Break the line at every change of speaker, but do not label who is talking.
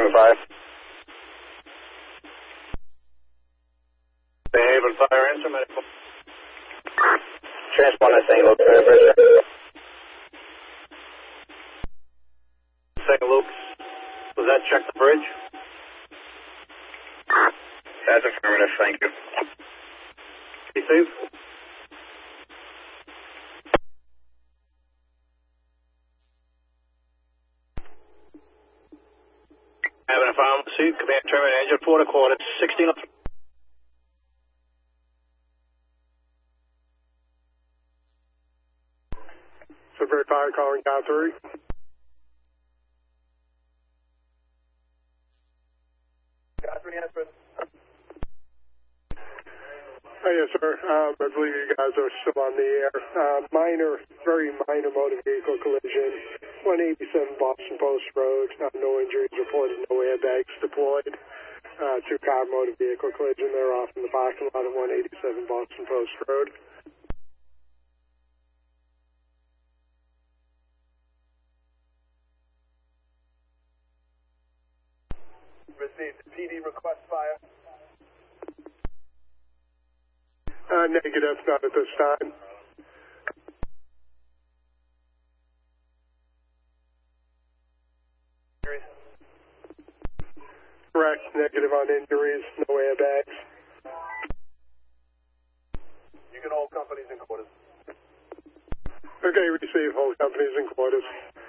5. Haven Fire Answer, medical. Transponder St. Luke's, St. Luke's, was that check the bridge? That's affirmative, thank you. Receive. Having a final receipt, command terminal engine 4 quarters, 1603.
Super Fire calling down 3. Yes, sir. I believe you guys are still on the air. Very minor motor vehicle collision. 187 Boston Post Road. No injuries reported, no airbags deployed. Two-car motor vehicle collision. They're off in the parking lot of 187 Boston Post Road.
Received. PD request fire.
Negative, not at this time.
Injuries?
Correct, negative on injuries, no airbags.
You can hold companies in quarters.
Okay, receive, hold companies in quarters.